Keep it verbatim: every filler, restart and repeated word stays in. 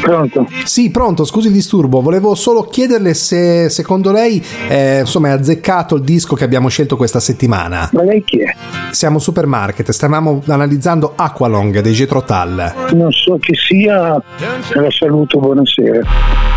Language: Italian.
Pronto? Sì, pronto, scusi il disturbo, volevo solo chiederle se secondo lei eh, insomma è azzeccato il disco che abbiamo scelto questa settimana. Ma lei chi è? Siamo un supermarket, stavamo analizzando Aqualong dei Jethro Tull. Non so chi sia, la saluto, buonasera.